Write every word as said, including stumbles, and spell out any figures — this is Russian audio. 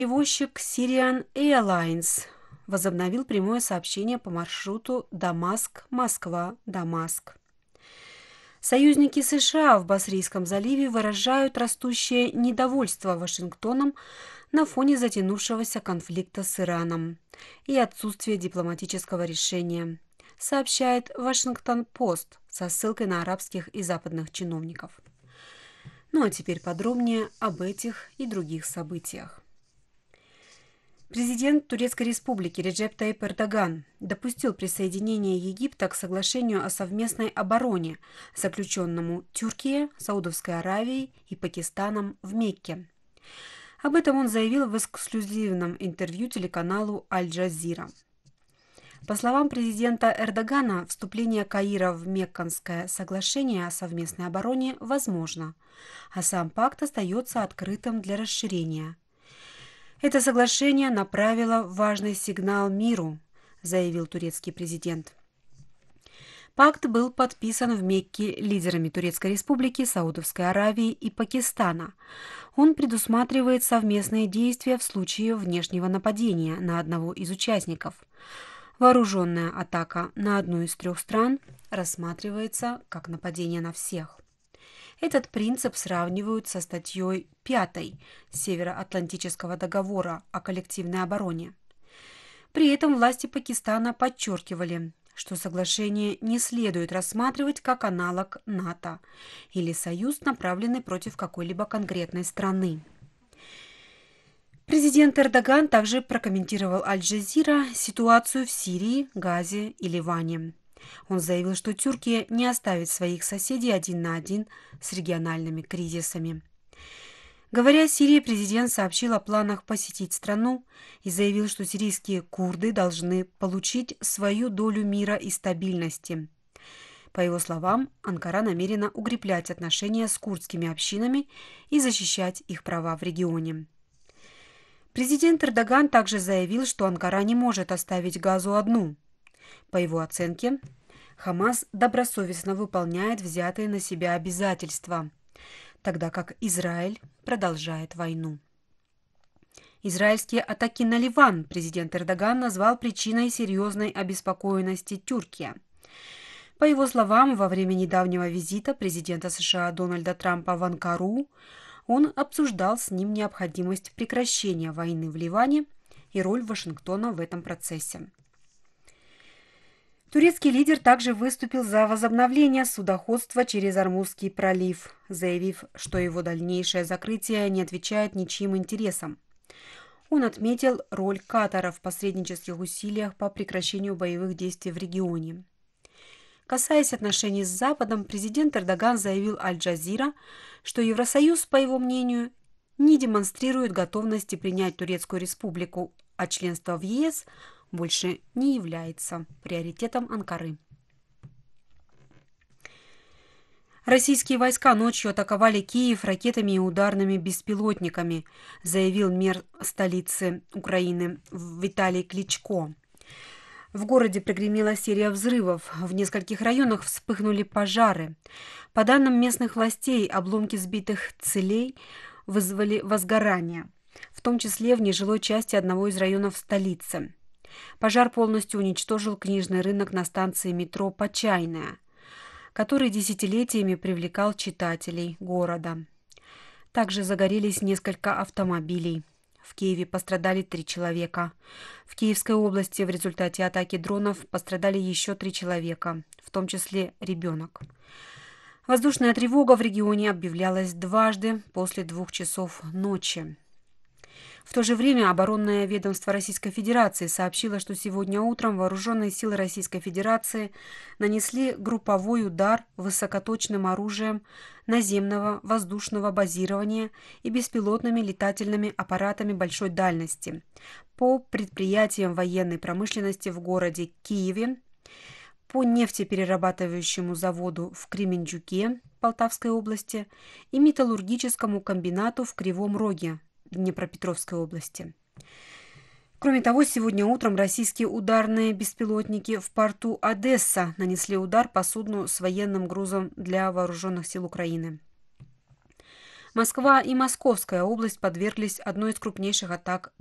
Перевозчик Syrian Airlines возобновил прямое сообщение по маршруту Дамаск-Москва, Дамаск. Союзники США в Басрийском заливе выражают растущее недовольство Вашингтоном на фоне затянувшегося конфликта с Ираном и отсутствия дипломатического решения, сообщает Вашингтон-Пост со ссылкой на арабских и западных чиновников. Ну а теперь подробнее об этих и других событиях. Президент Турецкой Республики Реджеп Тайип Эрдоган допустил присоединение Египта к соглашению о совместной обороне, заключенному Тюркией, Саудовской Аравией и Пакистаном в Мекке. Об этом он заявил в эксклюзивном интервью телеканалу Аль-Джазира. По словам президента Эрдогана, вступление Каира в Мекканское соглашение о совместной обороне возможно, а сам пакт остается открытым для расширения. Это соглашение направило важный сигнал миру, заявил турецкий президент. Пакт был подписан в Мекке лидерами Турецкой Республики, Саудовской Аравии и Пакистана. Он предусматривает совместные действия в случае внешнего нападения на одного из участников. Вооруженная атака на одну из трех стран рассматривается как нападение на всех. Этот принцип сравнивают со статьей пятой Североатлантического договора о коллективной обороне. При этом власти Пакистана подчеркивали, что соглашение не следует рассматривать как аналог НАТО или союз, направленный против какой-либо конкретной страны. Президент Эрдоган также прокомментировал Аль-Джазира ситуацию в Сирии, Газе и Ливане. Он заявил, что Тюркия не оставит своих соседей один на один с региональными кризисами. Говоря о Сирии, президент сообщил о планах посетить страну и заявил, что сирийские курды должны получить свою долю мира и стабильности. По его словам, Анкара намерена укреплять отношения с курдскими общинами и защищать их права в регионе. Президент Эрдоган также заявил, что Анкара не может оставить Газу одну. По его оценке, Хамас добросовестно выполняет взятые на себя обязательства, тогда как Израиль продолжает войну. Израильские атаки на Ливан президент Эрдоган назвал причиной серьезной обеспокоенности Тюркии. По его словам, во время недавнего визита президента США Дональда Трампа в Анкару он обсуждал с ним необходимость прекращения войны в Ливане и роль Вашингтона в этом процессе. Турецкий лидер также выступил за возобновление судоходства через Ормузский пролив, заявив, что его дальнейшее закрытие не отвечает ничьим интересам. Он отметил роль Катара в посреднических усилиях по прекращению боевых действий в регионе. Касаясь отношений с Западом, президент Эрдоган заявил Аль-Джазира, что Евросоюз, по его мнению, не демонстрирует готовности принять Турецкую республику, а членство в ЕС больше не является приоритетом Анкары. Российские войска ночью атаковали Киев ракетами и ударными беспилотниками, заявил мэр столицы Украины Виталий Кличко. В городе прогремела серия взрывов, в нескольких районах вспыхнули пожары. По данным местных властей, обломки сбитых целей вызвали возгорание, в том числе в нежилой части одного из районов столицы. Пожар полностью уничтожил книжный рынок на станции метро Почайная, который десятилетиями привлекал читателей города. Также загорелись несколько автомобилей. В Киеве пострадали три человека. В Киевской области в результате атаки дронов пострадали еще три человека, в том числе ребенок. Воздушная тревога в регионе объявлялась дважды после двух часов ночи. В то же время оборонное ведомство Российской Федерации сообщило, что сегодня утром вооруженные силы Российской Федерации нанесли групповой удар высокоточным оружием наземного воздушного базирования и беспилотными летательными аппаратами большой дальности по предприятиям военной промышленности в городе Киеве, по нефтеперерабатывающему заводу в Кременчуге Полтавской области и металлургическому комбинату в Кривом Роге Днепропетровской области. Кроме того, сегодня утром российские ударные беспилотники в порту Одесса нанесли удар по судну с военным грузом для вооруженных сил Украины. Москва и Московская область подверглись одной из крупнейших атак